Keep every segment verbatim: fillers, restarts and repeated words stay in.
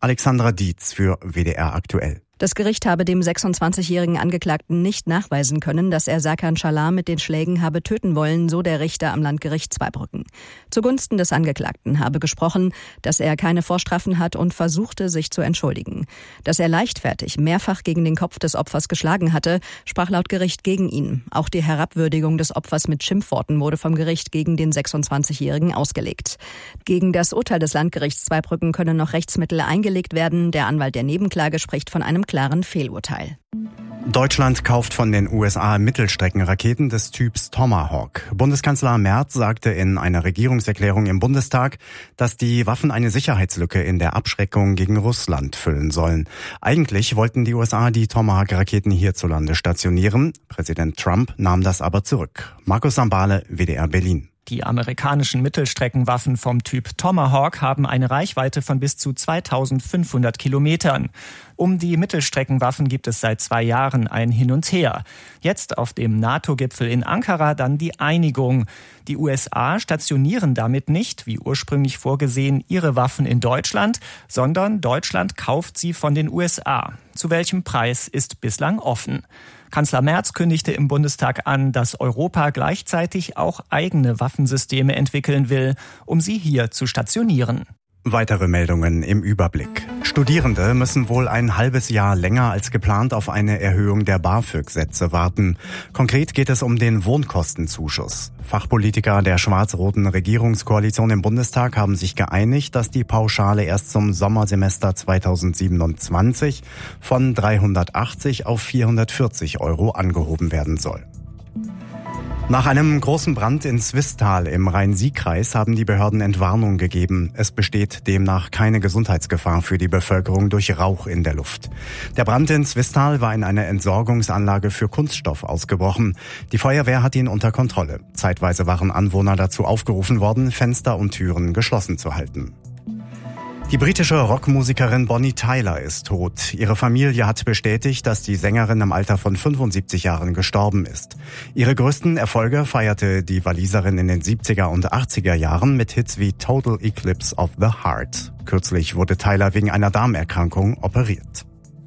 Alexandra Dietz für W D R aktuell. Das Gericht habe dem sechsundzwanzigjährigen Angeklagten nicht nachweisen können, dass er Serkan Schalar mit den Schlägen habe töten wollen, so der Richter am Landgericht Zweibrücken. Zugunsten des Angeklagten habe gesprochen, dass er keine Vorstrafen hat und versuchte, sich zu entschuldigen. Dass er leichtfertig mehrfach gegen den Kopf des Opfers geschlagen hatte, sprach laut Gericht gegen ihn. Auch die Herabwürdigung des Opfers mit Schimpfworten wurde vom Gericht gegen den sechsundzwanzigjährigen ausgelegt. Gegen das Urteil des Landgerichts Zweibrücken können noch Rechtsmittel eingelegt werden. Der Anwalt der Nebenklage spricht von einem klaren Fehlurteil. Deutschland kauft von den U S A Mittelstreckenraketen des Typs Tomahawk. Bundeskanzler Merz sagte in einer Regierungserklärung im Bundestag, dass die Waffen eine Sicherheitslücke in der Abschreckung gegen Russland füllen sollen. Eigentlich wollten die U S A die Tomahawk-Raketen hierzulande stationieren. Präsident Trump nahm das aber zurück. Markus Sambale, W D R Berlin. Die amerikanischen Mittelstreckenwaffen vom Typ Tomahawk haben eine Reichweite von bis zu zweitausendfünfhundert Kilometern. Um die Mittelstreckenwaffen gibt es seit zwei Jahren ein Hin und Her. Jetzt auf dem NATO-Gipfel in Ankara dann die Einigung. Die U S A stationieren damit nicht, wie ursprünglich vorgesehen, ihre Waffen in Deutschland, sondern Deutschland kauft sie von den U S A. Zu welchem Preis ist bislang offen. Kanzler Merz kündigte im Bundestag an, dass Europa gleichzeitig auch eigene Waffensysteme entwickeln will, um sie hier zu stationieren. Weitere Meldungen im Überblick. Studierende müssen wohl ein halbes Jahr länger als geplant auf eine Erhöhung der BAföG-Sätze warten. Konkret geht es um den Wohnkostenzuschuss. Fachpolitiker der schwarz-roten Regierungskoalition im Bundestag haben sich geeinigt, dass die Pauschale erst zum Sommersemester zweitausendsiebenundzwanzig von dreihundertachtzig auf vierhundertvierzig Euro angehoben werden soll. Nach einem großen Brand in Swisttal im Rhein-Sieg-Kreis haben die Behörden Entwarnung gegeben. Es besteht demnach keine Gesundheitsgefahr für die Bevölkerung durch Rauch in der Luft. Der Brand in Swisttal war in einer Entsorgungsanlage für Kunststoff ausgebrochen. Die Feuerwehr hat ihn unter Kontrolle. Zeitweise waren Anwohner dazu aufgerufen worden, Fenster und Türen geschlossen zu halten. Die britische Rockmusikerin Bonnie Tyler ist tot. Ihre Familie hat bestätigt, dass die Sängerin im Alter von fünfundsiebzig Jahren gestorben ist. Ihre größten Erfolge feierte die Waliserin in den siebziger und achtziger Jahren mit Hits wie Total Eclipse of the Heart. Kürzlich wurde Tyler wegen einer Darmerkrankung operiert.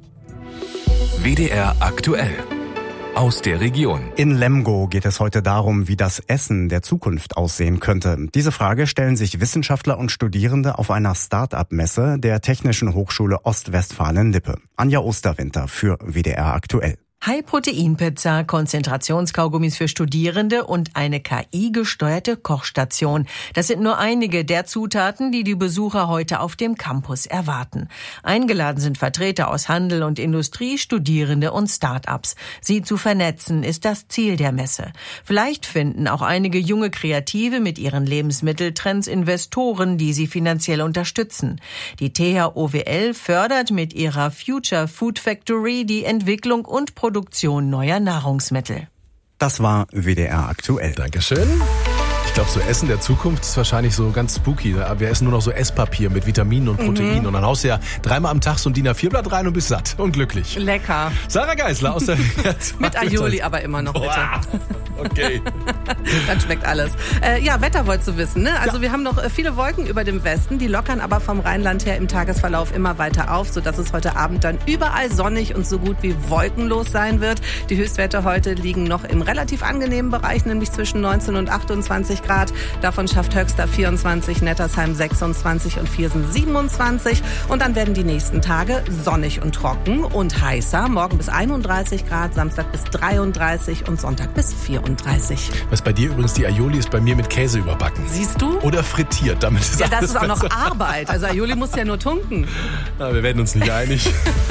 W D R aktuell. Aus der Region. In Lemgo geht es heute darum, wie das Essen der Zukunft aussehen könnte. Diese Frage stellen sich Wissenschaftler und Studierende auf einer Start-up-Messe der Technischen Hochschule Ostwestfalen-Lippe. Anja Osterwinter für W D R aktuell. High-Protein-Pizza, Konzentrationskaugummis für Studierende und eine K I-gesteuerte Kochstation. Das sind nur einige der Zutaten, die die Besucher heute auf dem Campus erwarten. Eingeladen sind Vertreter aus Handel und Industrie, Studierende und Start-ups. Sie zu vernetzen ist das Ziel der Messe. Vielleicht finden auch einige junge Kreative mit ihren Lebensmitteltrends Investoren, die sie finanziell unterstützen. Die T H O W L fördert mit ihrer Future Food Factory die Entwicklung und Produktion Produktion neuer Nahrungsmittel. Das war W D R aktuell. Dankeschön. Ich glaube, so Essen der Zukunft ist wahrscheinlich so ganz spooky. Wir essen nur noch so Esspapier mit Vitaminen und Proteinen. Mhm. Und dann haust du ja dreimal am Tag so ein D I N A vier Blatt rein und bist satt und glücklich. Lecker. Sarah Geisler aus der mit Aioli aber immer noch, bitte. Okay. Dann schmeckt alles. Äh, ja, Wetter wolltest du wissen, ne? Also ja. Wir haben noch viele Wolken über dem Westen. Die lockern aber vom Rheinland her im Tagesverlauf immer weiter auf, sodass es heute Abend dann überall sonnig und so gut wie wolkenlos sein wird. Die Höchstwerte heute liegen noch im relativ angenehmen Bereich, nämlich zwischen neunzehn und achtundzwanzig Grad. Davon schafft Höxter vierundzwanzig, Nettersheim sechsundzwanzig und Viersen siebenundzwanzig. Und dann werden die nächsten Tage sonnig und trocken und heißer. Morgen bis einunddreißig Grad, Samstag bis dreiunddreißig und Sonntag bis vierunddreißig. Was bei dir übrigens die Aioli ist, bei mir mit Käse überbacken. Siehst du? Oder frittiert, damit ist ja, das alles ist auch besser. noch Arbeit. Also Aioli muss ja nur tunken. Na, wir werden uns nicht einig.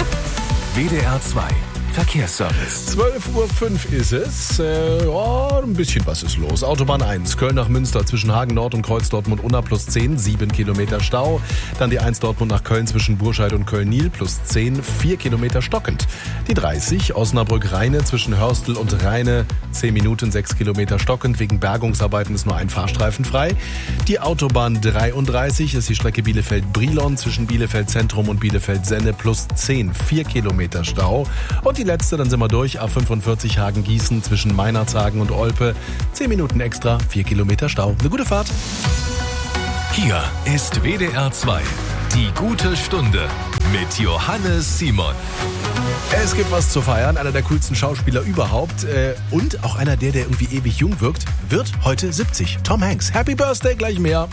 W D R zwei Verkehrsservice. zwölf Uhr fünf ist es. Äh, oh, ein bisschen was ist los. Autobahn eins, Köln nach Münster zwischen Hagen Nord und Kreuz Dortmund-Unna plus zehn, sieben Kilometer Stau. Dann die eins Dortmund nach Köln zwischen Burscheid und Köln-Nil plus zehn, vier Kilometer stockend. Die dreißig, Osnabrück-Rheine zwischen Hörstel und Rheine, zehn Minuten, sechs Kilometer stockend. Wegen Bergungsarbeiten ist nur ein Fahrstreifen frei. Die Autobahn dreiunddreißig ist die Strecke Bielefeld-Brilon zwischen Bielefeld-Zentrum und Bielefeld-Senne plus zehn, vier Kilometer Stau. Und die letzte, dann sind wir durch, A fünfundvierzig Hagen-Gießen zwischen Meinerzhagen und Olpe. zehn Minuten extra, vier Kilometer Stau. Eine gute Fahrt. Hier ist W D R zwei. Die gute Stunde mit Johannes Simon. Es gibt was zu feiern. Einer der coolsten Schauspieler überhaupt äh, und auch einer der, der irgendwie ewig jung wirkt, wird heute siebzig. Tom Hanks. Happy Birthday, gleich mehr.